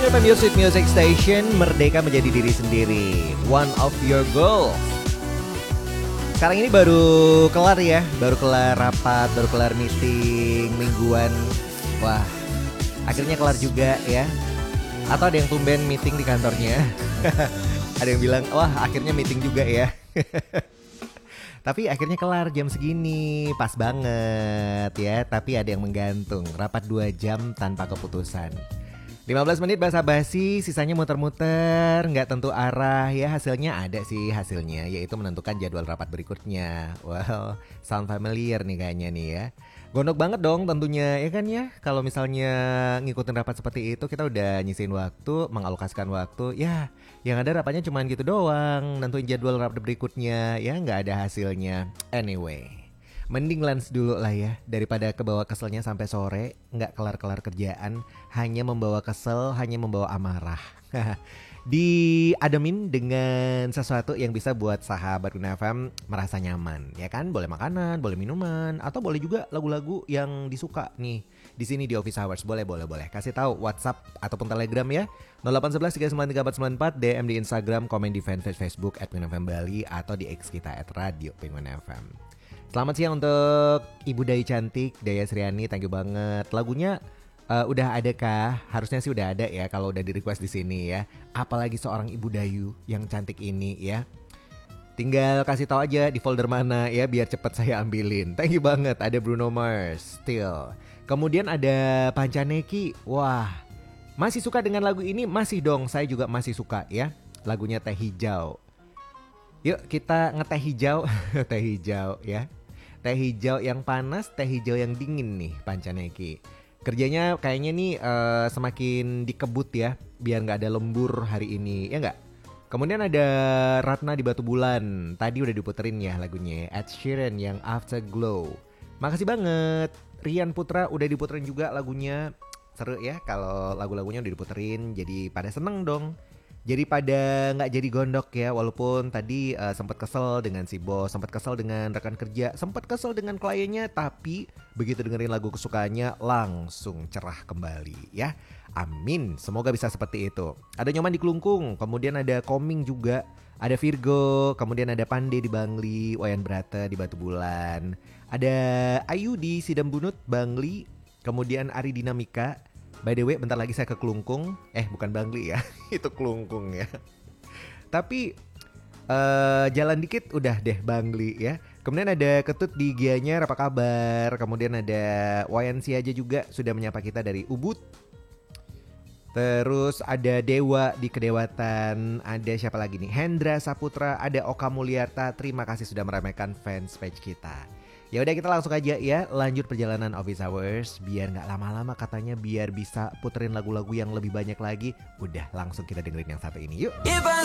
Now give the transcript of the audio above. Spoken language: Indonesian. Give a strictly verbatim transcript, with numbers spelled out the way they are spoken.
P N Music Music Station, merdeka menjadi diri sendiri. One of your goals. Sekarang ini baru kelar ya, baru kelar rapat, baru kelar meeting mingguan. Wah, akhirnya kelar juga ya. Atau ada yang tumben meeting di kantornya. Ada yang bilang, wah akhirnya meeting juga ya. Tapi akhirnya kelar jam segini, pas banget ya. Tapi ada yang menggantung, rapat dua jam tanpa keputusan. lima belas menit basa-basi, sisanya muter-muter, nggak tentu arah. Ya hasilnya ada sih hasilnya, yaitu menentukan jadwal rapat berikutnya. Well, sound familiar nih kayaknya nih ya. Gondok banget dong tentunya ya kan ya. Kalau misalnya ngikutin rapat seperti itu, kita udah nyisain waktu, mengalokasikan waktu. Ya yang ada rapatnya cuma gitu doang, nentuin jadwal rapat berikutnya. Ya nggak ada hasilnya. Anyway, mending lans dulu lah ya, daripada kebawa keselnya sampai sore, nggak kelar-kelar kerjaan, hanya membawa kesel, hanya membawa amarah. Diademin dengan sesuatu yang bisa buat sahabat Win F M merasa nyaman, ya kan? Boleh makanan, boleh minuman, atau boleh juga lagu-lagu yang disuka nih. Di sini di Office Hours, boleh, boleh, boleh. Kasih tahu WhatsApp ataupun Telegram ya. nol delapan satu satu tiga sembilan tiga empat sembilan empat, D M di Instagram, komen di fanpage Facebook at Win F M Bali, atau di X kita at Radio Penguin F M. Selamat siang untuk Ibu Dayu cantik, Daya Sriani, thank you banget. Lagunya uh, udah ada kah? Harusnya sih udah ada ya kalau udah di request di sini ya. Apalagi seorang Ibu Dayu yang cantik ini ya. Tinggal kasih tahu aja di folder mana ya biar cepet saya ambilin. Thank you banget. Ada Bruno Mars, Still. Kemudian ada Pancaneki. Wah, masih suka dengan lagu ini? Masih dong, saya juga masih suka ya. Lagunya Teh Hijau. Yuk kita ngeteh hijau. Teh hijau ya. Teh hijau yang panas, teh hijau yang dingin nih Pancaneki. Kerjanya kayaknya nih uh, semakin dikebut ya, biar gak ada lembur hari ini, ya gak? Kemudian ada Ratna di Batu Bulan. Tadi udah diputerin ya lagunya Ed Sheeran yang Afterglow. Makasih banget. Rian Putra udah diputerin juga lagunya. Seru ya kalau lagu-lagunya udah diputerin, jadi pada seneng dong. Jadi pada gak jadi gondok ya. Walaupun tadi uh, sempat kesel dengan si bos, sempat kesel dengan rekan kerja, sempat kesel dengan kliennya, tapi begitu dengerin lagu kesukaannya langsung cerah kembali ya. Amin, semoga bisa seperti itu. Ada Nyoman di Kelungkung, kemudian ada Koming juga, ada Virgo, kemudian ada Pande di Bangli, Wayan Brata di Batu Bulan, ada Ayu di Sidam Bunut, Bangli, kemudian Ari Dinamika. By the way, bentar lagi saya ke Kelungkung. Eh, bukan Bangli ya. Itu Kelungkung ya. Tapi uh, jalan dikit udah deh Bangli ya. Kemudian ada Ketut di Gianyar, apa kabar? Kemudian ada Wayan Si aja juga sudah menyapa kita dari Ubud. Terus ada Dewa di Kedewatan. Ada siapa lagi nih? Hendra Saputra, ada Oka Mulyarta. Terima kasih sudah meramaikan fans page kita. Ya udah kita langsung aja ya lanjut perjalanan Office Hours biar nggak lama-lama katanya biar bisa puterin lagu-lagu yang lebih banyak lagi. Udah langsung kita dengerin yang satu ini yuk. If I